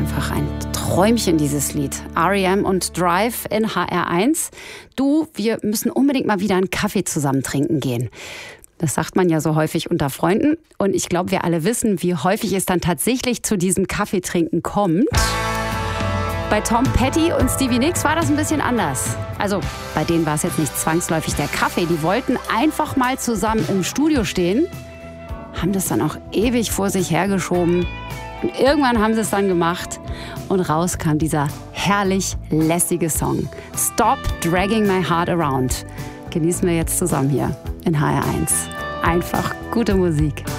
einfach ein Träumchen, dieses Lied. R.E.M. und Drive in HR1. Du, wir müssen unbedingt mal wieder einen Kaffee zusammen trinken gehen. Das sagt man ja so häufig unter Freunden. Und ich glaube, wir alle wissen, wie häufig es dann tatsächlich zu diesem Kaffeetrinken kommt. Bei Tom Petty und Stevie Nicks war das ein bisschen anders. Also bei denen war es jetzt nicht zwangsläufig der Kaffee. Die wollten einfach mal zusammen im Studio stehen, haben das dann auch ewig vor sich hergeschoben. Und irgendwann haben sie es dann gemacht und raus kam dieser herrlich lässige Song. Stop Dragging My Heart Around. Genießen wir jetzt zusammen hier in HR1. Einfach gute Musik.